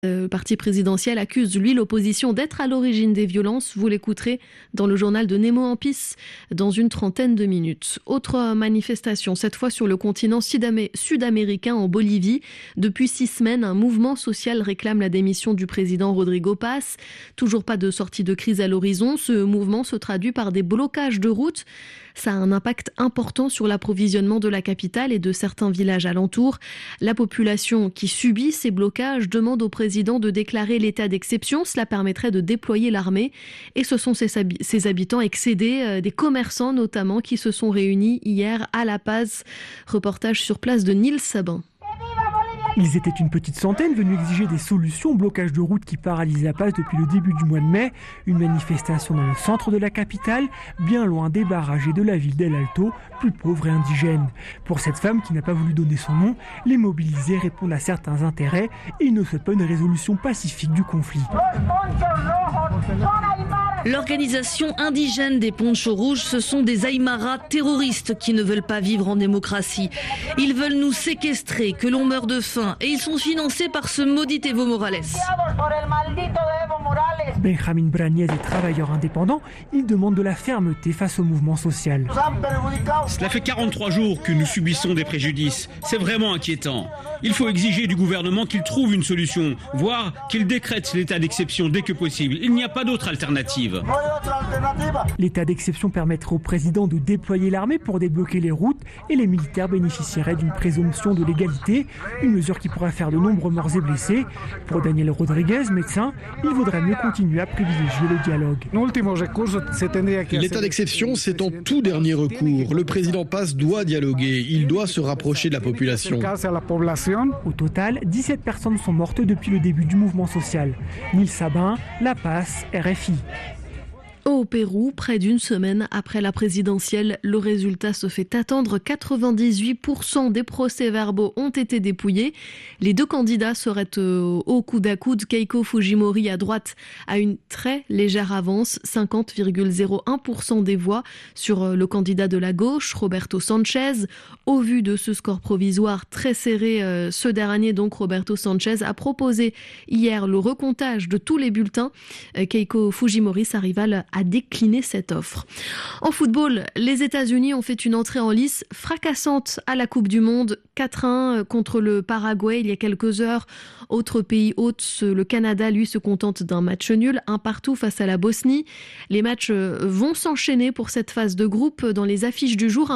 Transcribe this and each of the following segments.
Le parti présidentiel accuse, lui, l'opposition d'être à l'origine des violences. Vous l'écouterez dans le journal de Nemo Ampis dans une trentaine de minutes. Autre manifestation, cette fois sur le continent sud-américain en Bolivie. Depuis 6 semaines, un mouvement social réclame la démission du président Rodrigo Paz. Toujours pas de sortie de crise à l'horizon. Ce mouvement se traduit par des blocages de routes. Ça a un impact important sur l'approvisionnement de la capitale et de certains villages alentours. La population qui subit ces blocages demande au président de déclarer l'état d'exception. Cela permettrait de déployer l'armée. Et ce sont ces habitants excédés, des commerçants notamment, qui se sont réunis hier à La Paz. Reportage sur place de Nils Sabin. Ils étaient une petite centaine venus exiger des solutions au blocage de route qui paralyse La Paz depuis le début du mois de mai. Une manifestation dans le centre de la capitale, bien loin des barrages et de la ville d'El Alto, plus pauvre et indigène. Pour cette femme qui n'a pas voulu donner son nom, les mobilisés répondent à certains intérêts et ils ne souhaitent pas une résolution pacifique du conflit. L'organisation indigène des Ponchos Rouges, ce sont des Aymaras terroristes qui ne veulent pas vivre en démocratie. Ils veulent nous séquestrer, que l'on meure de faim, et ils sont financés par ce maudit Evo Morales. Benjamin Brañez est travailleur indépendant. Il demande de la fermeté face au mouvement social. Cela fait 43 jours que nous subissons des préjudices. C'est vraiment inquiétant. Il faut exiger du gouvernement qu'il trouve une solution, voire qu'il décrète l'état d'exception dès que possible. Il n'y a pas d'autre alternative. L'état d'exception permettrait au président de déployer l'armée pour débloquer les routes et les militaires bénéficieraient d'une présomption de légalité, une mesure qui pourrait faire de nombreux morts et blessés. Pour Daniel Rodriguez, médecin, il vaudrait mieux continuer à privilégier le dialogue. L'état d'exception, c'est en tout dernier recours. Le président Paz doit dialoguer, il doit se rapprocher de la population. Au total, 17 personnes sont mortes depuis le début du mouvement social. Nils Sabin, La Paz, RFI. Au Pérou, près d'une semaine après la présidentielle, le résultat se fait attendre. 98% des procès-verbaux ont été dépouillés. Les deux candidats seraient au coude à coude. Keiko Fujimori à droite a une très légère avance, 50,01% des voix sur le candidat de la gauche, Roberto Sanchez. Au vu de ce score provisoire très serré, ce dernier, donc Roberto Sanchez, a proposé hier le recomptage de tous les bulletins. Keiko Fujimori, sa rivale, a décliné cette offre. En football, les États-Unis ont fait une entrée en lice fracassante à la Coupe du Monde. 4-1 contre le Paraguay il y a quelques heures. Autre pays hôte, le Canada, lui, se contente d'un match nul, 1-1 face à la Bosnie. Les matchs vont s'enchaîner pour cette phase de groupe. Dans les affiches du jour,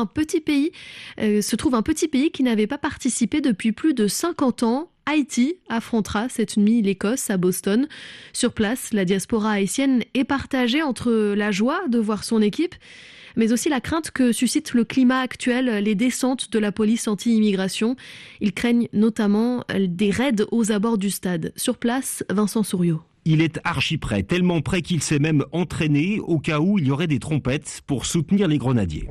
se trouve un petit pays qui n'avait pas participé depuis plus de 50 ans. Haïti affrontera cette nuit l'Écosse à Boston. Sur place, la diaspora haïtienne est partagée entre la joie de voir son équipe, mais aussi la crainte que suscite le climat actuel, les descentes de la police anti-immigration. Ils craignent notamment des raids aux abords du stade. Sur place, Vincent Souriau. Il est archi prêt, tellement prêt qu'il s'est même entraîné au cas où il y aurait des trompettes pour soutenir les grenadiers.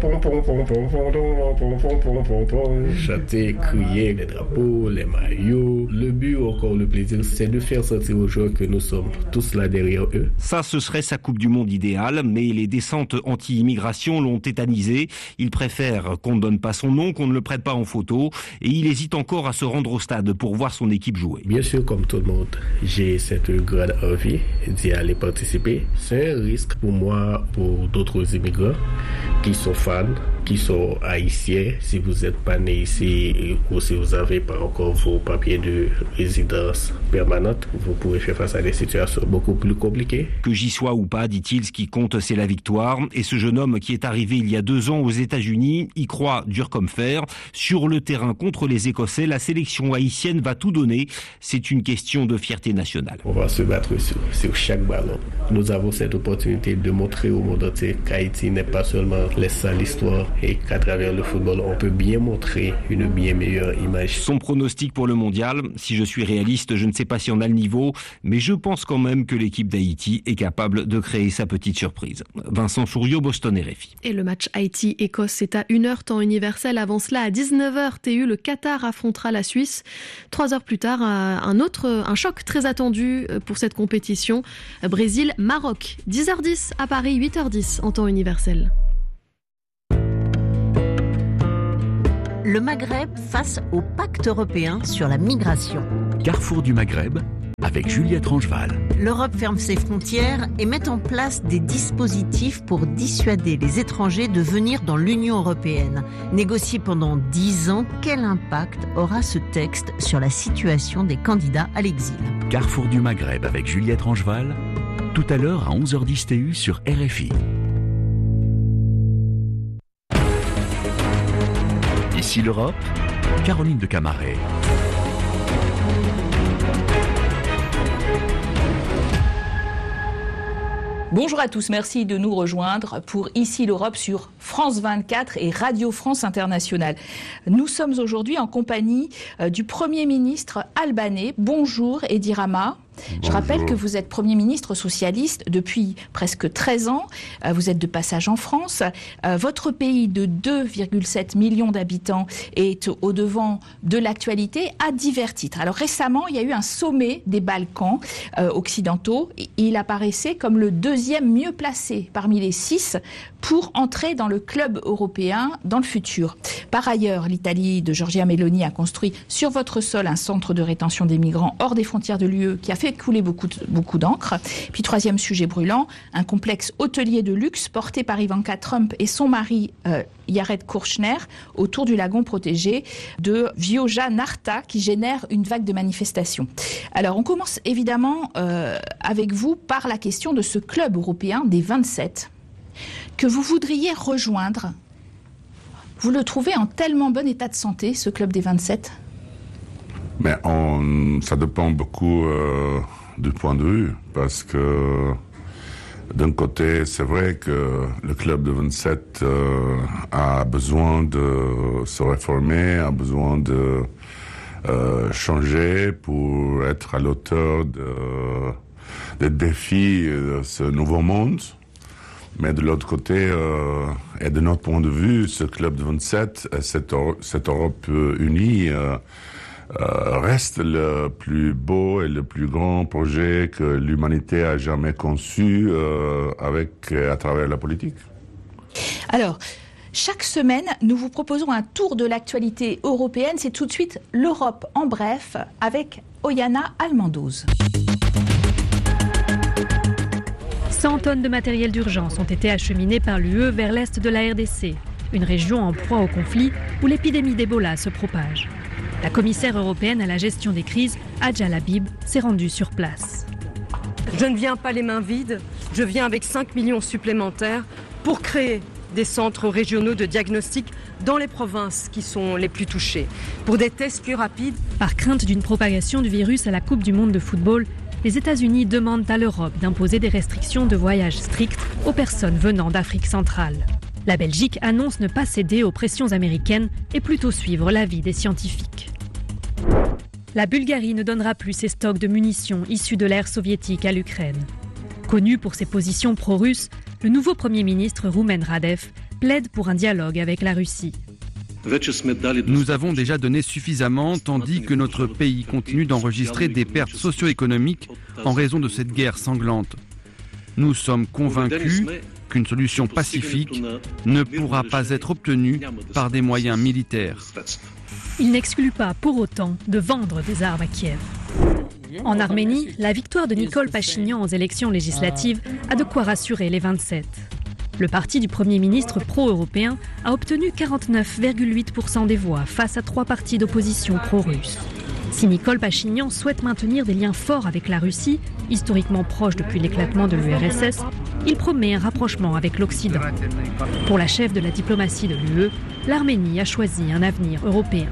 Chanter, crier, les drapeaux, les maillots. Le but, encore le plaisir, c'est de faire sentir aux joueurs que nous sommes tous là derrière eux. Ça, ce serait sa Coupe du Monde idéale, mais les descentes anti-immigration l'ont tétanisé. Il préfère qu'on ne donne pas son nom, qu'on ne le prête pas en photo, et il hésite encore à se rendre au stade pour voir son équipe jouer. Bien sûr, comme tout le monde, j'ai cette grande envie d'y aller participer. C'est un risque pour moi, pour d'autres immigrants qui sont fans, qui sont haïtiens. Si vous n'êtes pas né ici ou si vous n'avez pas encore vos papiers de résidence permanente, vous pouvez faire face à des situations beaucoup plus compliquées. Que j'y sois ou pas, dit-il, ce qui compte, c'est la victoire. Et ce jeune homme qui est arrivé il y a 2 ans aux États-Unis y croit dur comme fer. Sur le terrain contre les Écossais, la sélection haïtienne va tout donner. C'est une question de fierté nationale. On va se battre sur chaque ballon. Nous avons cette opportunité de montrer au monde entier qu'Haïti n'est pas seulement les sales histoires et qu'à travers le football, on peut bien montrer une bien meilleure image. Son pronostic pour le mondial, si je suis réaliste, je ne sais pas si on a le niveau, mais je pense quand même que l'équipe d'Haïti est capable de créer sa petite surprise. Vincent Souriau, Boston RFI. Et le match Haïti-Écosse, c'est à 1h temps universel. Avant cela, à 19h TU, le Qatar affrontera la Suisse. 3 heures plus tard, un choc très attendu pour cette compétition. Brésil-Maroc, 10h10 à Paris, 8h10 en temps universel. Le Maghreb face au pacte européen sur la migration. Carrefour du Maghreb, avec Juliette Rangeval. L'Europe ferme ses frontières et met en place des dispositifs pour dissuader les étrangers de venir dans l'Union européenne. Négocié pendant 10 ans, quel impact aura ce texte sur la situation des candidats à l'exil ? Carrefour du Maghreb avec Juliette Rangeval, tout à l'heure à 11h10 TU sur RFI. Ici l'Europe, Caroline de Camaret. Bonjour à tous, merci de nous rejoindre pour Ici l'Europe sur France 24 et Radio France Internationale. Nous sommes aujourd'hui en compagnie du Premier ministre albanais. Bonjour Edi Rama. Je rappelle que vous êtes Premier ministre socialiste depuis presque 13 ans. Vous êtes de passage en France. Votre pays de 2,7 millions d'habitants est au devant de l'actualité à divers titres. Alors récemment, il y a eu un sommet des Balkans occidentaux. Il apparaissait comme le deuxième mieux placé parmi les 6 pour entrer dans le club européen dans le futur. Par ailleurs, l'Italie de Giorgia Meloni a construit sur votre sol un centre de rétention des migrants hors des frontières de l'UE qui a fait couler beaucoup d'encre. Puis troisième sujet brûlant, un complexe hôtelier de luxe porté par Ivanka Trump et son mari Jared Kushner autour du lagon protégé de Vioja Narta qui génère une vague de manifestations. Alors on commence évidemment avec vous par la question de ce club européen des 27 que vous voudriez rejoindre. Vous le trouvez en tellement bon état de santé, ce club des 27 ? Mais ça dépend beaucoup du point de vue, parce que d'un côté, c'est vrai que le club de 27 a besoin de se réformer, a besoin de changer pour être à l'auteur des défis de ce nouveau monde. Mais de l'autre côté, et de notre point de vue, ce club de 27, cette Europe unie, reste le plus beau et le plus grand projet que l'humanité a jamais conçu à travers la politique. Alors, chaque semaine, nous vous proposons un tour de l'actualité européenne. C'est tout de suite l'Europe en bref avec Oyana Almandoz. 100 tonnes de matériel d'urgence ont été acheminées par l'UE vers l'est de la RDC, une région en proie au conflit où l'épidémie d'Ebola se propage. La commissaire européenne à la gestion des crises, Hadja Labib, s'est rendue sur place. Je ne viens pas les mains vides, je viens avec 5 millions supplémentaires pour créer des centres régionaux de diagnostic dans les provinces qui sont les plus touchées, pour des tests plus rapides. Par crainte d'une propagation du virus à la Coupe du monde de football, les États-Unis demandent à l'Europe d'imposer des restrictions de voyage strictes aux personnes venant d'Afrique centrale. La Belgique annonce ne pas céder aux pressions américaines et plutôt suivre l'avis des scientifiques. La Bulgarie ne donnera plus ses stocks de munitions issus de l'ère soviétique à l'Ukraine. Connu pour ses positions pro-russes, le nouveau Premier ministre Rumen Radev plaide pour un dialogue avec la Russie. Nous avons déjà donné suffisamment, tandis que notre pays continue d'enregistrer des pertes socio-économiques en raison de cette guerre sanglante. Nous sommes convaincus qu'une solution pacifique ne pourra pas être obtenue par des moyens militaires. Il n'exclut pas pour autant de vendre des armes à Kiev. En Arménie, la victoire de Nikol Pachinian aux élections législatives a de quoi rassurer les 27. Le parti du Premier ministre pro-européen a obtenu 49,8% des voix face à 3 partis d'opposition pro-russes. Si Nikol Pachinian souhaite maintenir des liens forts avec la Russie, historiquement proche depuis l'éclatement de l'URSS, il promet un rapprochement avec l'Occident. Pour la chef de la diplomatie de l'UE, l'Arménie a choisi un avenir européen.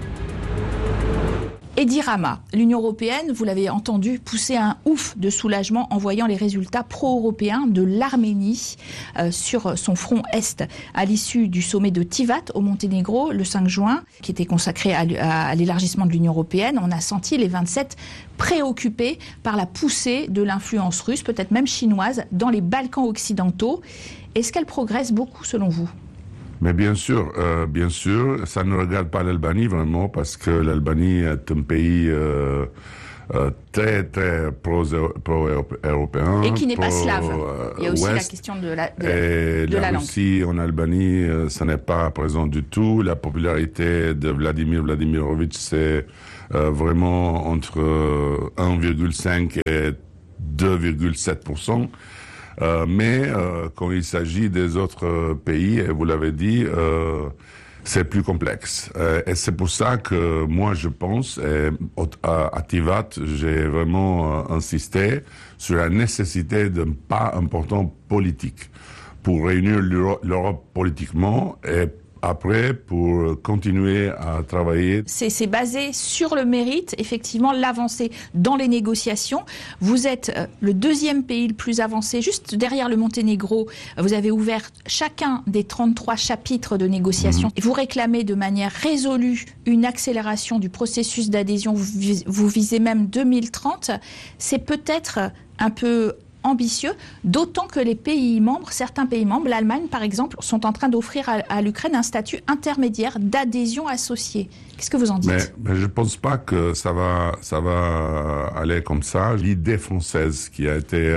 Edi Rama, l'Union européenne, vous l'avez entendu, pousser un ouf de soulagement en voyant les résultats pro-européens de l'Arménie sur son front Est à l'issue du sommet de Tivat au Monténégro le 5 juin, qui était consacré à l'élargissement de l'Union européenne. On a senti les 27 préoccupés par la poussée de l'influence russe, peut-être même chinoise, dans les Balkans occidentaux. Est-ce qu'elle progresse beaucoup selon vous ? Mais bien sûr, ça ne regarde pas l'Albanie vraiment, parce que l'Albanie est un pays très très pro-européen. Et qui n'est pas slave. Il y a aussi la question de la langue. Russie en Albanie, ça n'est pas présent du tout. La popularité de Vladimir Vladimirovitch, c'est vraiment entre 1,5 et 2,7%. Mais quand il s'agit des autres pays, et vous l'avez dit, c'est plus complexe. Et c'est pour ça que moi, je pense, et à Tivat, j'ai vraiment insisté sur la nécessité d'un pas important politique pour réunir l'Europe politiquement et après pour continuer à travailler. C'est basé sur le mérite, effectivement, l'avancée dans les négociations. Vous êtes le deuxième pays le plus avancé, juste derrière le Monténégro. Vous avez ouvert chacun des 33 chapitres de négociations. Et vous réclamez de manière résolue une accélération du processus d'adhésion. Vous visez même 2030. C'est peut-être un peu ambitieux, d'autant que les pays membres, certains pays membres, l'Allemagne par exemple, sont en train d'offrir à l'Ukraine un statut intermédiaire d'adhésion associée. Qu'est-ce que vous en dites ? Mais je pense pas que ça va aller comme ça. L'idée française qui a été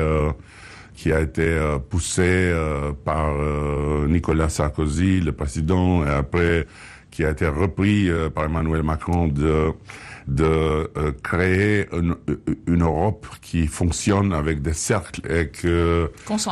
poussée par Nicolas Sarkozy, le président, et après qui a été repris par Emmanuel Macron de créer une Europe qui fonctionne avec des cercles et que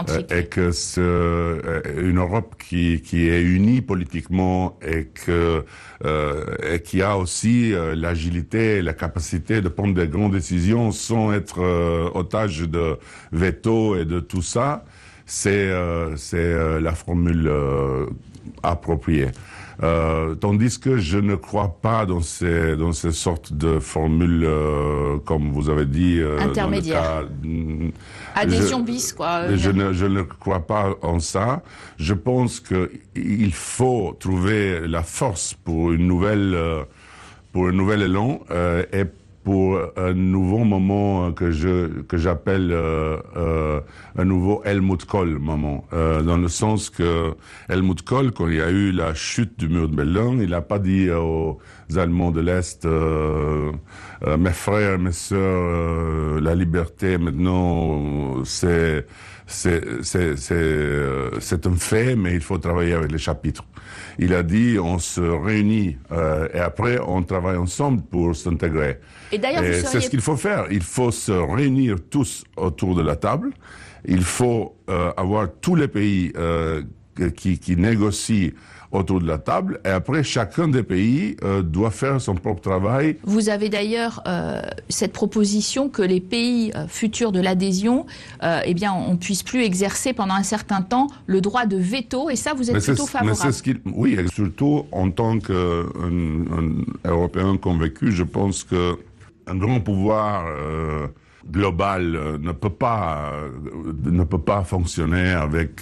une Europe qui est unie politiquement et qui a aussi l'agilité et la capacité de prendre des grandes décisions sans être otage de veto et de tout ça, c'est la formule appropriée. Tandis que je ne crois pas dans ces sortes de formules, comme vous avez dit, intermédiaire. Adhésion bis, quoi. Je ne crois pas en ça. Je pense qu'il faut trouver la force pour un nouvel élan et pour un nouveau moment que j'appelle un nouveau Helmut Kohl moment, dans le sens que Helmut Kohl, quand il y a eu la chute du mur de Berlin, il n'a pas dit aux Allemands de l'Est mes frères, mes sœurs, la liberté maintenant c'est un fait, mais il faut travailler avec les chapitres. Il a dit on se réunit et après on travaille ensemble pour s'intégrer. Et d'ailleurs, c'est ce qu'il faut faire. Il faut se réunir tous autour de la table. Il faut avoir tous les pays qui négocient autour de la table, et après chacun des pays doit faire son propre travail. Vous avez d'ailleurs cette proposition que les pays futurs de l'adhésion, on puisse plus exercer pendant un certain temps le droit de veto, et ça vous êtes plutôt favorable. Oui, et surtout en tant qu'un Européen convaincu, je pense que un grand pouvoir global ne peut pas fonctionner avec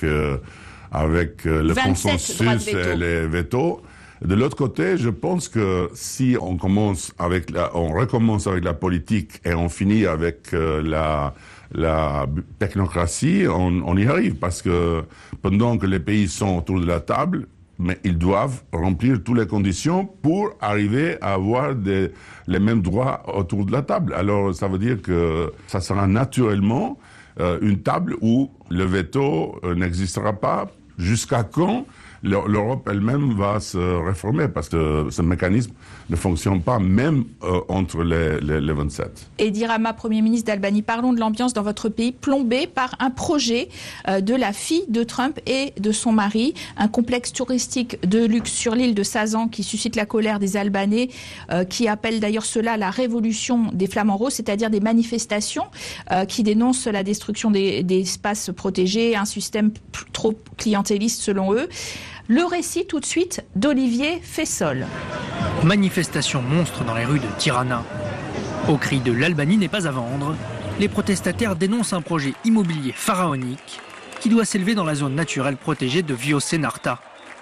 le consensus et les vétos. De l'autre côté, je pense que si on recommence avec la politique et on finit avec la technocratie, on y arrive, parce que pendant que les pays sont autour de la table, mais ils doivent remplir toutes les conditions pour arriver à avoir les mêmes droits autour de la table. Alors, ça veut dire que ça sera naturellement une table où le veto n'existera pas, jusqu'à quand l'Europe elle-même va se réformer, parce que ce mécanisme ne fonctionne pas même entre les 27. Edi Rama, Premier ministre d'Albanie, parlons de l'ambiance dans votre pays plombée par un projet de la fille de Trump et de son mari, un complexe touristique de luxe sur l'île de Sazan qui suscite la colère des Albanais, qui appelle d'ailleurs cela la révolution des flamants roses, c'est-à-dire des manifestations qui dénoncent la destruction des espaces protégés, un système trop clientéliste selon eux. Le récit tout de suite d'Olivier Fessol. Manifestation monstre dans les rues de Tirana. Au cri de l'Albanie n'est pas à vendre, les protestataires dénoncent un projet immobilier pharaonique qui doit s'élever dans la zone naturelle protégée de Viosenarta.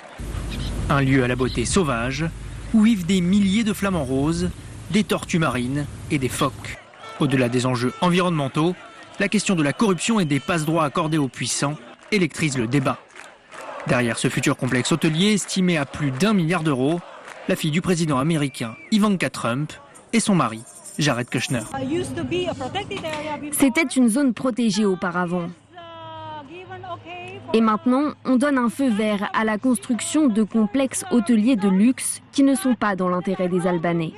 Un lieu à la beauté sauvage où vivent des milliers de flamants roses, des tortues marines et des phoques. Au-delà des enjeux environnementaux, la question de la corruption et des passe-droits accordés aux puissants électrise le débat. Derrière ce futur complexe hôtelier estimé à plus d'1 milliard d'euros, la fille du président américain Ivanka Trump et son mari Jared Kushner. C'était une zone protégée auparavant. Et maintenant, on donne un feu vert à la construction de complexes hôteliers de luxe qui ne sont pas dans l'intérêt des Albanais.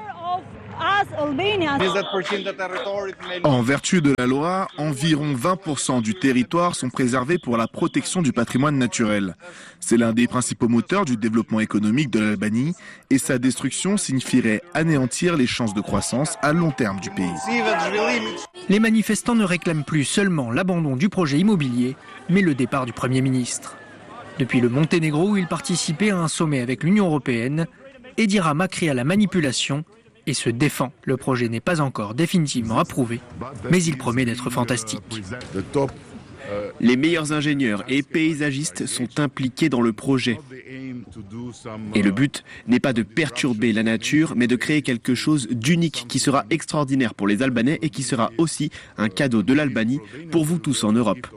En vertu de la loi, environ 20% du territoire sont préservés pour la protection du patrimoine naturel. C'est l'un des principaux moteurs du développement économique de l'Albanie et sa destruction signifierait anéantir les chances de croissance à long terme du pays. Les manifestants ne réclament plus seulement l'abandon du projet immobilier, mais le départ du Premier ministre. Depuis le Monténégro où il participait à un sommet avec l'Union européenne, Edi Rama crie à la manipulation et se défend. Le projet n'est pas encore définitivement approuvé, mais il promet d'être fantastique. Les meilleurs ingénieurs et paysagistes sont impliqués dans le projet. Et le but n'est pas de perturber la nature, mais de créer quelque chose d'unique qui sera extraordinaire pour les Albanais et qui sera aussi un cadeau de l'Albanie pour vous tous en Europe.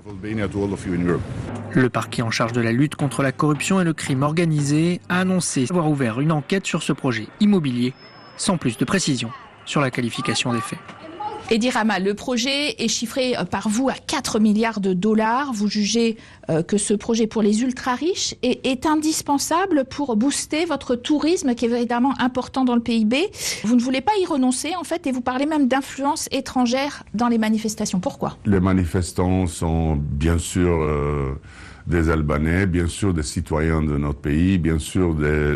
Le parquet en charge de la lutte contre la corruption et le crime organisé a annoncé avoir ouvert une enquête sur ce projet immobilier, sans plus de précision sur la qualification des faits. Edi Rama, le projet est chiffré par vous à 4 milliards de dollars. Vous jugez que ce projet pour les ultra-riches est indispensable pour booster votre tourisme qui est évidemment important dans le PIB. Vous ne voulez pas y renoncer en fait et vous parlez même d'influence étrangère dans les manifestations. Pourquoi ? Les manifestants sont bien sûr des Albanais, bien sûr des citoyens de notre pays, bien sûr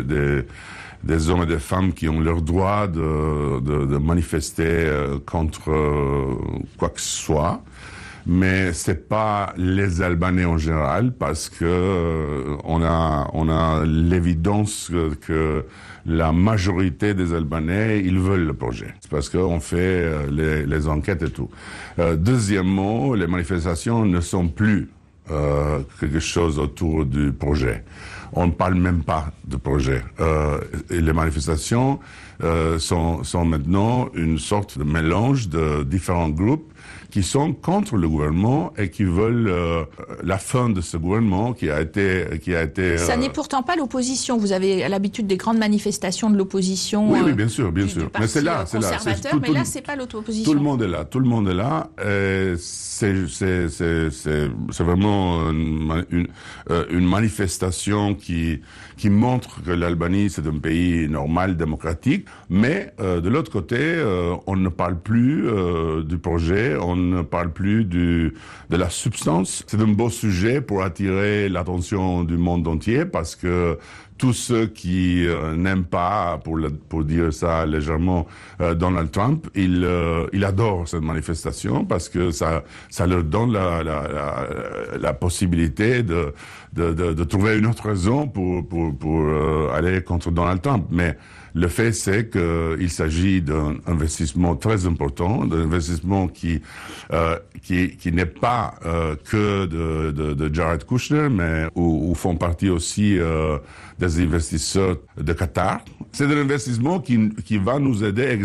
des hommes et des femmes qui ont leur droit de manifester contre quoi que ce soit. Mais c'est pas les Albanais en général parce que on a l'évidence que la majorité des Albanais, ils veulent le projet. C'est parce qu'on fait les enquêtes et tout. Deuxièmement, les manifestations ne sont plus quelque chose autour du projet. On ne parle même pas de projet. Et les manifestations sont maintenant une sorte de mélange de différents groupes qui sont contre le gouvernement et qui veulent la fin de ce gouvernement qui a été. Ça n'est pourtant pas l'opposition. Vous avez l'habitude des grandes manifestations de l'opposition. Oui, bien sûr. Mais c'est là. Mais là, c'est pas l'opposition. Tout le monde est là. C'est vraiment une manifestation qui montre que l'Albanie c'est un pays normal, démocratique. Mais de l'autre côté, on ne parle plus du projet. On ne parle plus de la substance. C'est un beau sujet pour attirer l'attention du monde entier parce que tous ceux qui n'aiment pas, pour dire ça légèrement, Donald Trump, il adore cette manifestation parce que ça leur donne la possibilité de trouver une autre raison pour aller contre Donald Trump. Mais le fait, c'est qu'il s'agit d'un investissement très important, d'un investissement qui n'est pas que de Jared Kushner, mais où font partie aussi des investisseurs de Qatar. C'est un investissement qui va nous aider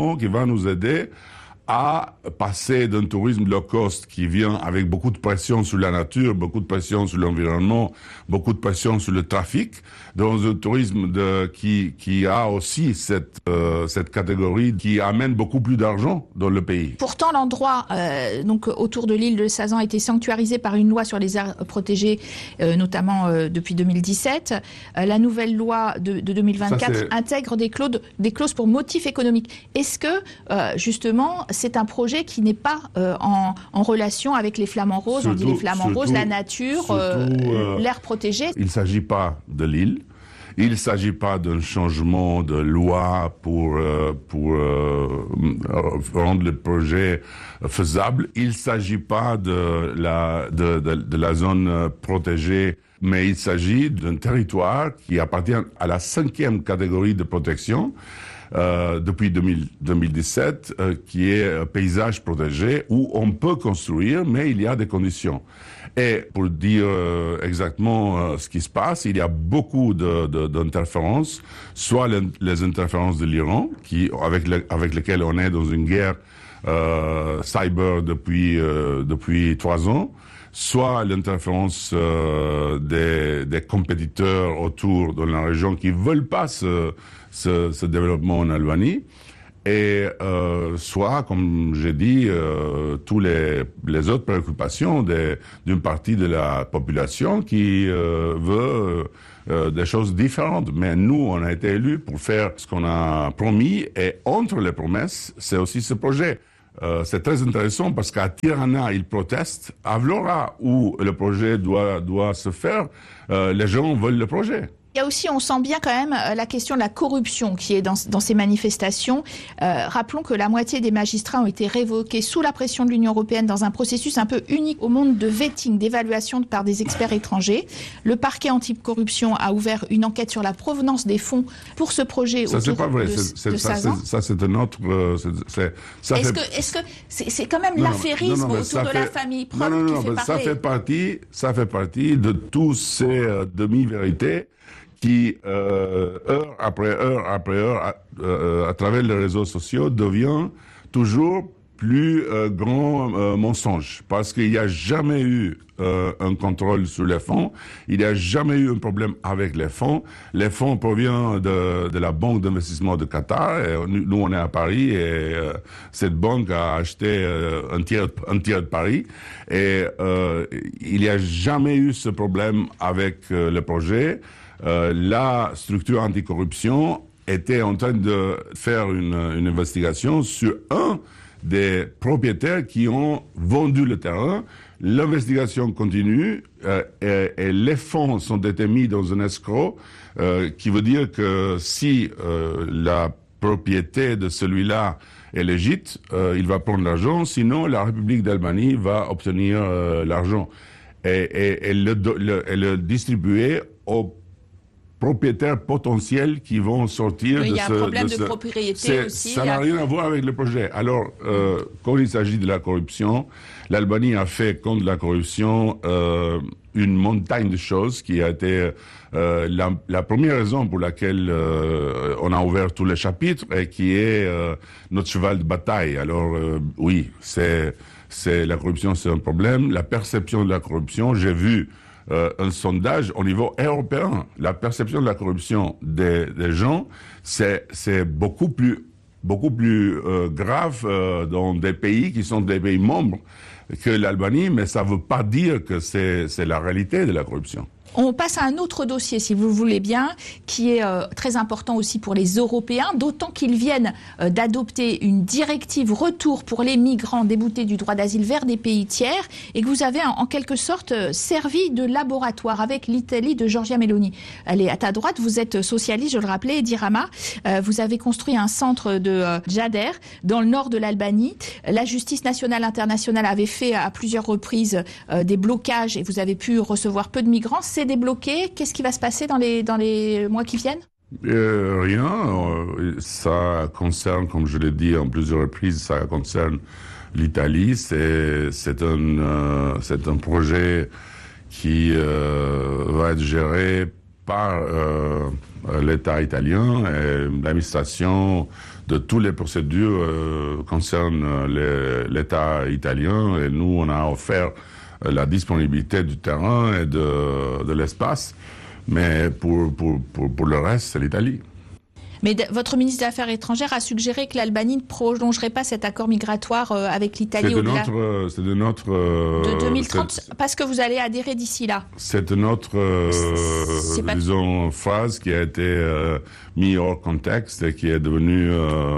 à passer d'un tourisme low cost qui vient avec beaucoup de pression sur la nature, beaucoup de pression sur l'environnement, beaucoup de pression sur le trafic, dans un tourisme qui a aussi cette catégorie qui amène beaucoup plus d'argent dans le pays. Pourtant, l'endroit donc autour de l'île de Sazan a été sanctuarisé par une loi sur les aires protégées, notamment depuis 2017. La nouvelle loi de 2024 intègre des clauses pour motifs économiques. Est-ce que, justement, c'est un projet qui n'est pas en relation avec les flamants roses, on dit les flamants roses, la nature, l'air protégé. Il ne s'agit pas de l'île, il ne s'agit pas d'un changement de loi pour rendre le projet faisable, il ne s'agit pas de la zone protégée, mais il s'agit d'un territoire qui appartient à la 5e catégorie de protection. Depuis 2017, qui est paysage protégé, où on peut construire, mais il y a des conditions. Et pour dire exactement ce qui se passe, il y a beaucoup d'interférences, soit les interférences de l'Iran, avec lesquelles on est dans une guerre cyber depuis 3 ans, soit l'interférence des compétiteurs autour de la région qui veulent pas ce développement en Albanie, et soit, comme j'ai dit, tous les autres préoccupations d'une partie de la population qui veut des choses différentes. Mais nous, on a été élus pour faire ce qu'on a promis, et entre les promesses, c'est aussi ce projet. C'est très intéressant parce qu'à Tirana, ils protestent. À Vlora, où le projet doit se faire, les gens veulent le projet. Il y a aussi, on sent bien quand même, la question de la corruption qui est dans ces manifestations. Rappelons que la moitié des magistrats ont été révoqués sous la pression de l'Union européenne dans un processus un peu unique au monde de vetting, d'évaluation par des experts étrangers. Le parquet anticorruption a ouvert une enquête sur la provenance des fonds pour ce projet. Ça, c'est pas vrai. Ça, c'est un autre... Est-ce que c'est quand même l'affairisme autour de la famille propre qui fait parler? Ça fait partie de tous ces demi-vérités qui, heure après heure, à travers les réseaux sociaux, devient toujours plus grand mensonge. Parce qu'il n'y a jamais eu un contrôle sur les fonds, il n'y a jamais eu un problème avec les fonds. Les fonds proviennent de la Banque d'investissement de Qatar. Et nous, on est à Paris, et cette banque a acheté un tiers de Paris. Et il n'y a jamais eu ce problème avec le projet. La structure anticorruption était en train de faire une investigation sur un des propriétaires qui ont vendu le terrain. L'investigation continue et les fonds sont été mis dans un escroc qui veut dire que si la propriété de celui-là est légitime, il va prendre l'argent, sinon la République d'Albanie va obtenir l'argent et le distribuer aux propriétaires potentiels qui vont sortir de ce... Il y a un problème de propriété aussi. Ça n'a rien à voir avec le projet. Alors, quand il s'agit de la corruption, l'Albanie a fait contre la corruption une montagne de choses qui a été la première raison pour laquelle on a ouvert tous les chapitres et qui est notre cheval de bataille. Alors, oui, la corruption, c'est un problème. La perception de la corruption, j'ai vu un sondage au niveau européen. La perception de la corruption des gens, c'est beaucoup plus grave dans des pays qui sont des pays membres que l'Albanie, mais ça ne veut pas dire que c'est la réalité de la corruption. On passe à un autre dossier, si vous le voulez bien, qui est très important aussi pour les Européens, d'autant qu'ils viennent d'adopter une directive retour pour les migrants déboutés du droit d'asile vers des pays tiers, et que vous avez en quelque sorte servi de laboratoire avec l'Italie de Giorgia Meloni. Elle est à ta droite, vous êtes socialiste, je le rappelais, Edi Rama. Vous avez construit un centre de Djader dans le nord de l'Albanie. La justice nationale internationale avait fait à plusieurs reprises des blocages et vous avez pu recevoir peu de migrants. C'est débloqué. Qu'est-ce qui va se passer dans les mois qui viennent? Rien. Ça concerne, comme je l'ai dit en plusieurs reprises, ça concerne l'Italie. C'est un projet qui va être géré par l'État italien, et l'administration de toutes les procédures concerne l'État italien, et nous, on a offert la disponibilité du terrain et de l'espace, mais pour le reste, c'est l'Italie. Mais votre ministre des Affaires étrangères a suggéré que l'Albanie ne prolongerait pas cet accord migratoire avec l'Italie au-delà de 2030, parce que vous allez adhérer d'ici là. C'est notre phrase qui a été mise hors contexte et qui est devenue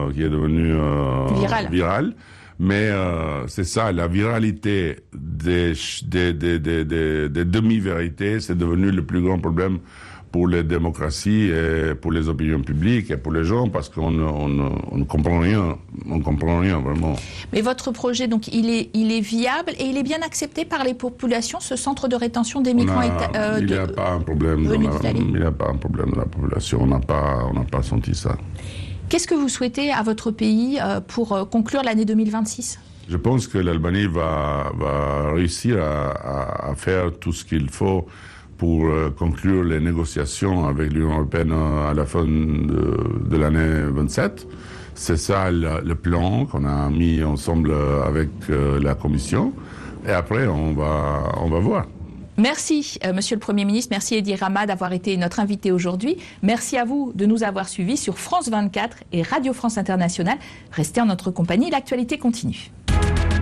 virale. Mais c'est ça, la viralité des demi-vérités, c'est devenu le plus grand problème pour les démocraties et pour les opinions publiques et pour les gens, parce qu'on ne comprend rien, vraiment. Mais votre projet, donc, il est viable et il est bien accepté par les populations, ce centre de rétention des migrants il n'y a pas un problème dans la population, on n'a pas senti ça. Qu'est-ce que vous souhaitez à votre pays pour conclure l'année 2026 ? Je pense que l'Albanie va réussir à faire tout ce qu'il faut pour conclure les négociations avec l'Union européenne à la fin de l'année 27. C'est ça le plan qu'on a mis ensemble avec la Commission. Et après, on va voir. Merci, Monsieur le Premier ministre. Merci, Edi Rama, d'avoir été notre invité aujourd'hui. Merci à vous de nous avoir suivis sur France 24 et Radio France Internationale. Restez en notre compagnie, l'actualité continue.